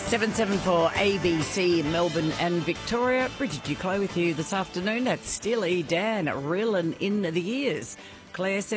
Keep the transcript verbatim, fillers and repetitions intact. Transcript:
seven seven four A B C, Melbourne and Victoria. Bridget Duclos with you this afternoon. That's Steely Dan, reeling in the years. Claire says